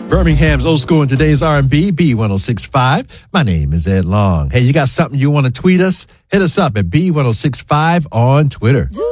Birmingham's old school in today's R&B, B1065. My name is Ed Long. Hey, you got something you want to tweet us? Hit us up at B1065 on Twitter.